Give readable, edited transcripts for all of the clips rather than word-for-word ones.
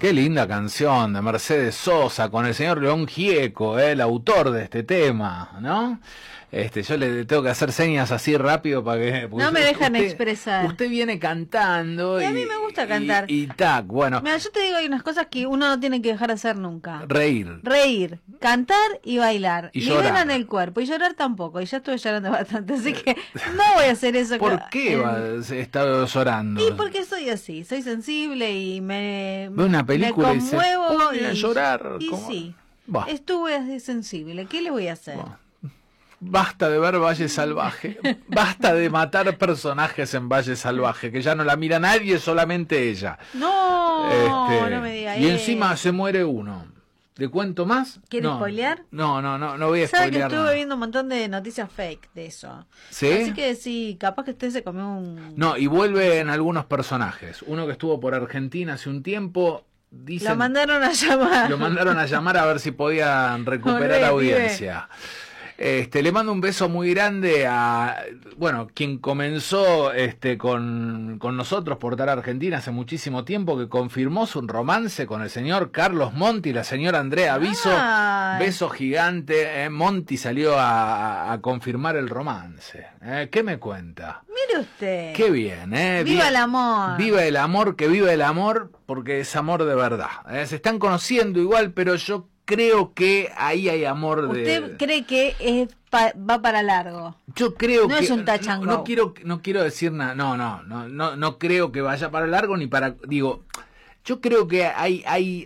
Qué linda canción de Mercedes Sosa con el señor León Gieco, el autor de este tema, ¿no? Yo le tengo que hacer señas así rápido para que... No me dejan expresar. Usted viene cantando y a mí me gusta cantar. Y tac, bueno. Mira, yo te digo, hay unas cosas que uno no tiene que dejar de hacer nunca. Reír, cantar y bailar. Y llorar. Liberan el cuerpo. Y llorar tampoco. Y ya estuve llorando bastante. Así que no voy a hacer eso. ¿Por qué está llorando? Y porque soy así. Soy sensible y me una película me conmuevo y dice, voy a llorar. Y ¿cómo? sí. Bah. Estuve así sensible. ¿Qué le voy a hacer? Bah. Basta de ver Valle Salvaje, basta de matar personajes en Valle Salvaje, que ya no la mira nadie, solamente ella. No, no me diga y encima se muere uno. ¿Le cuento más? ¿Quiere spoilear? No voy a ¿Sabe spoilear que estuve viendo un montón de noticias fake de eso? ¿Sí? Así que sí, capaz que usted se comió un... No, y vuelven algunos personajes. Uno que estuvo por Argentina hace un tiempo... Dicen, lo mandaron a llamar. Lo mandaron a llamar a ver si podían recuperar audiencia. Le mando un beso muy grande a, quien comenzó con nosotros Portal Argentina hace muchísimo tiempo, que confirmó su romance con el señor Carlos Monti y la señora Andrea Viso. Beso gigante. Monti salió a confirmar el romance. ¿Qué me cuenta? Mire usted. Qué bien, Viva el amor. Viva el amor, que viva el amor, porque es amor de verdad. Se están conociendo igual, pero yo creo que ahí hay amor. ¿Usted cree que va para largo? Yo creo no que es un touch and no go. No quiero decir nada. No creo que vaya para largo ni para. Digo, yo creo que hay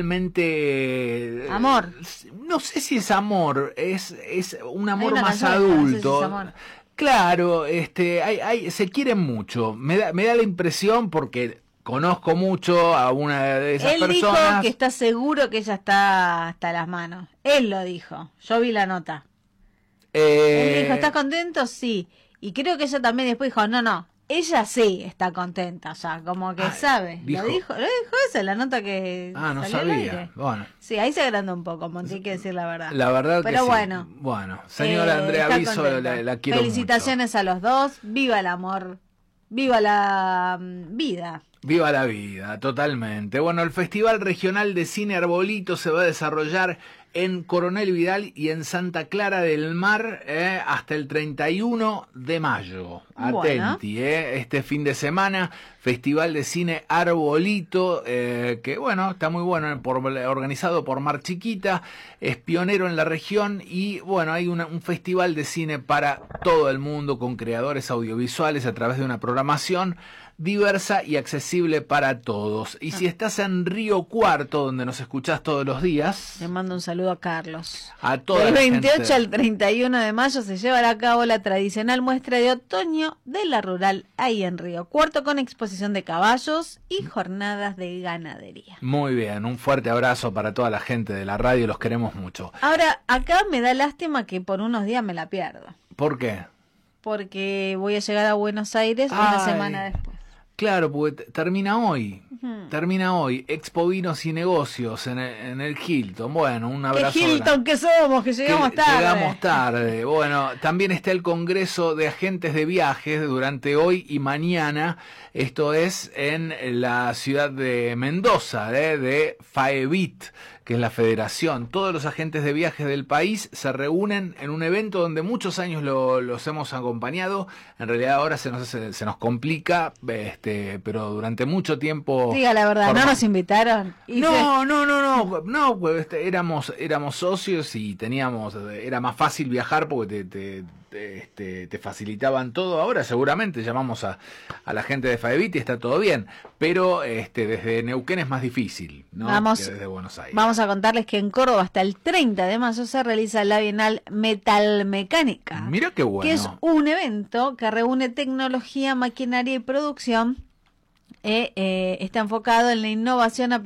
realmente amor. No sé si es amor, es un amor más adulto. adulto. No sé si es amor. Claro, se quieren mucho. Me da la impresión porque conozco mucho a una de esas personas. Él dijo que está seguro que ella está hasta las manos. Él lo dijo. Yo vi la nota. Él dijo, ¿estás contento? Sí. Y creo que ella también después dijo, no. Ella sí está contenta, o sea, como que sabe. Lo dijo esa, la nota que no salió sabía. al aire. Bueno. Sí, ahí se agranda un poco, Monti, hay que decir la verdad. La verdad pero que bueno. Sí. Bueno, señora Andrea Viso, la quiero Felicitaciones mucho. A los dos, viva el amor, viva la vida. Viva la vida, totalmente. Bueno, el Festival Regional de Cine Arbolito se va a desarrollar en Coronel Vidal y en Santa Clara del Mar hasta el 31 de mayo. Atenti, este fin de semana, Festival de Cine Arbolito, que está muy bueno, organizado por Mar Chiquita, es pionero en la región y hay un festival de cine para todo el mundo con creadores audiovisuales a través de una programación diversa y accesible para todos. Y si estás en Río Cuarto, donde nos escuchás todos los días, le mando un saludo a Carlos. A toda Del la 28 gente. al 31 de mayo se llevará a cabo la tradicional muestra de otoño de la rural ahí en Río Cuarto, con exposición de caballos y jornadas de ganadería. Muy bien, un fuerte abrazo para toda la gente de la radio, los queremos mucho. Ahora, acá me da lástima que por unos días me la pierdo. ¿Por qué? Porque voy a llegar a Buenos Aires una semana después. Claro, porque termina hoy. Termina hoy. Expo Vinos y Negocios en el Hilton. Bueno, un abrazo. ¿Qué Hilton que somos? Que llegamos tarde. Llegamos tarde. Bueno, también está el Congreso de Agentes de Viajes durante hoy y mañana. Esto es en la ciudad de Mendoza, de FAEVIT, que es la federación. Todos los agentes de viajes del país se reúnen en un evento donde muchos años los hemos acompañado. En realidad ahora se nos complica, pero durante mucho tiempo... Diga la verdad, ¿no nos invitaron? No, pues, éramos socios y era más fácil viajar porque te facilitaban todo. Ahora seguramente llamamos a la gente de FAEVIT y está todo bien, pero desde Neuquén es más difícil, ¿no? Que desde Buenos Aires. Vamos a contarles que en Córdoba hasta el 30 de mayo se realiza la Bienal Metalmecánica. Mira qué bueno. Que es un evento que reúne tecnología, maquinaria y producción. Está enfocado en la innovación